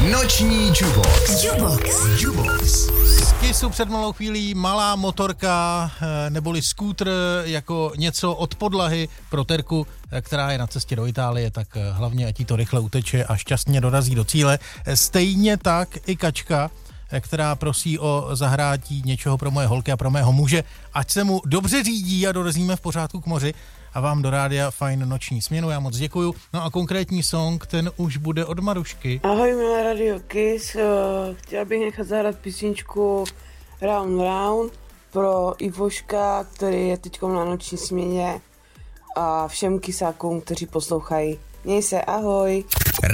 Noční Jubox. Z Kissu před malou chvílí malá motorka neboli skútr jako něco od podlahy pro Terku, která je na cestě do Itálie, tak hlavně ať jí to rychle uteče a šťastně dorazí do cíle. Stejně tak i Kačka, která prosí o zahrátí něčeho pro moje holky a pro mého muže, ať se mu dobře řídí a dorazíme v pořádku k moři. A vám do rádia fajn noční směnu, já moc děkuju. No a konkrétní song, ten už bude od Marušky. Ahoj, milé Radio Kiss, chtěla bych nechat zahrát písničku Round Round pro Ivoška, který je teď na noční směně, a všem kisákům, kteří poslouchají. Měj se, ahoj.